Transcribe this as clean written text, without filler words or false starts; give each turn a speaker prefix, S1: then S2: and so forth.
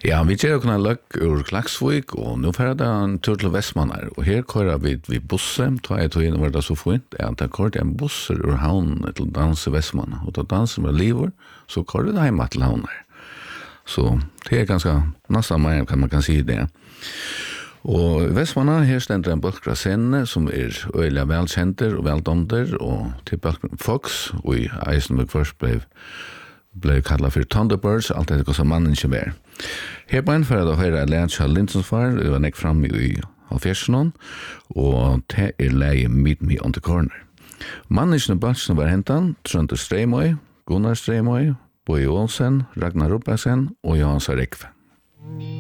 S1: Ja, vi kör kunna löck ur Klagsvik och nu får det en tur till Västmannar och här kör vi bussen, tar jag tog in var det så fint att det kör en buss ur havn till dans i Västmanna och då dansar med livor så kör det hem till havnar. Så det är ganska nästan mer kan man kan säga det. Och i Västmanna här ständer en bölkra scene som är öliga välkänter och väldomter och till Fox och i Eisenberg först blev kallat för Thunderbirds, allt det som mannen inte var. Här på en för att höra lärt Charles Linsons far, det var näck fram i Alfjärsen, och det är läge Meet Me on the Corner. Mannischen bönsen var hentan, Trønder Streymoy, Gunnar Streymoy, Boje Olsen, Ragnar Ruppasen och Johan Sarekve.